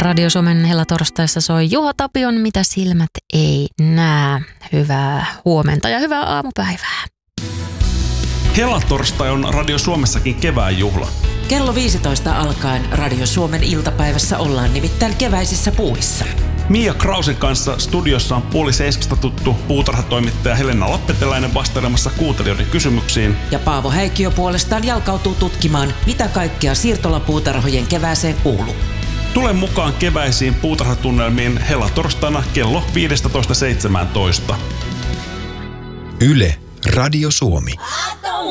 Radio Suomen Helatorstaissa soi Juha Tapion Mitä silmät ei näe. Hyvää huomenta ja hyvää aamupäivää. Helatorstai on Radio Suomessakin kevään juhla. Kello 15 alkaen Radio Suomen iltapäivässä ollaan nimittäin keväisissä puissa. Mia Krausen kanssa studiossa on 6:30 tuttu puutarhatoimittaja Helena Lappeteläinen vastailemassa kuuntelijoiden kysymyksiin. Ja Paavo Häikkiö puolestaan jalkautuu tutkimaan, mitä kaikkea siirtolapuutarhojen kevääseen kuuluu. Tule mukaan keväisiin puutarhatunnelmiin helatorstaina kello 15.17. Yle, Radio Suomi.